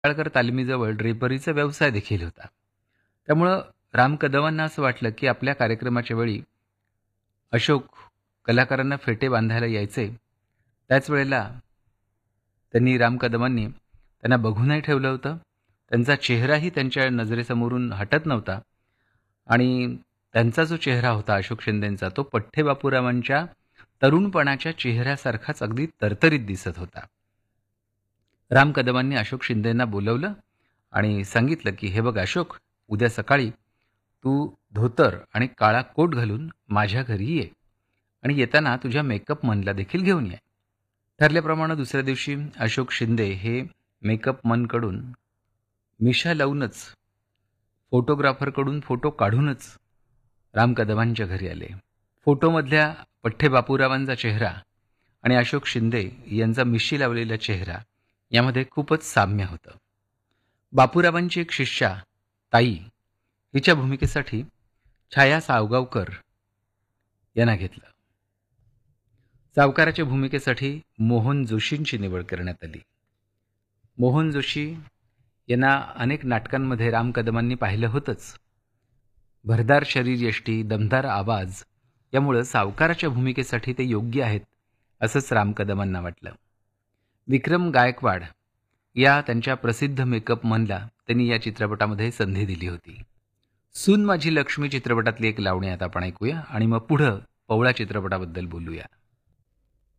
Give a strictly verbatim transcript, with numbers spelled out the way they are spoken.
निंबाळकर तालमीजवळ ड्रेपरीचा व्यवसाय देखील होता. त्यामुळं राम कदमांना असं वाटलं की आपल्या कार्यक्रमाच्या वेळी अशोक कलाकारांना फेटे बांधायला यायचे. त्याच वेळेला त्यांनी राम कदमांनी त्यांना बघूनही ठेवलं होतं. त्यांचा चेहराही त्यांच्या नजरेसमोरून हटत नव्हता आणि त्यांचा जो चेहरा होता अशोक शिंदेंचा, तो पठ्ठे बापूरावांच्या तरुणपणाच्या चेहऱ्यासारखाच अगदी तरतरीत दिसत होता. राम कदमांनी अशोक शिंदेंना बोलवलं आणि सांगितलं की हे बघ अशोक, उद्या सकाळी तू धोतर आणि काळा कोट घालून माझ्या घरी ये आणि येताना तुझ्या मेकअप मनला देखील घेऊन ये. ठरल्याप्रमाणे दुसऱ्या दिवशी अशोक शिंदे हे मेकअप मनकडून मिशा लावूनच, फोटोग्राफरकडून फोटो काढूनच राम कदमांच्या घरी आले. फोटोमधल्या पठ्ठे बापूरावांचा चेहरा आणि अशोक शिंदे यांचा मिशी लावलेला चेहरा यामध्ये खूपच साम्य होतं. बापूरावांची एक शिष्या ताई हिच्या भूमिकेसाठी छाया सावगावकर यांना घेतलं. सावकाराच्या भूमिकेसाठी मोहन जोशींची निवड करण्यात आली. मोहन जोशी यांना अनेक नाटकांमध्ये राम कदमांनी पाहिलं होतंच. भरदार शरीरयष्टी, दमदार आवाज यामुळं सावकाराच्या भूमिकेसाठी ते योग्य आहेत असंच राम कदमांना वाटलं. विक्रम गायकवाड या त्यांच्या प्रसिद्ध मेकअप मनला त्यांनी या चित्रपटामध्ये संधी दिली होती. सून माझी लक्ष्मी चित्रपटातली एक लावणी आता आपण ऐकूया आणि मग पुढं पवळा चित्रपटाबद्दल बोलूया.